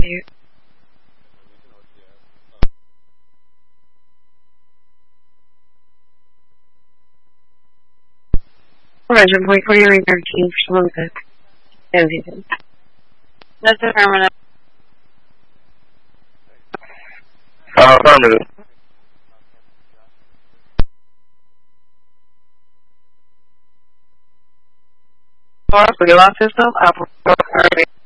you. Roger, point for your return team for some bit. Kensington. That's affirmative. Affirmative. For the lost system, Apple.